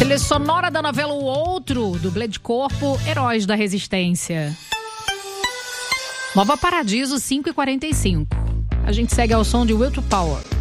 Trilha sonora da novela O Outro, dublê de corpo, Heróis da Resistência. Nova Paradiso, 5h45. A gente segue ao som de Will to Power.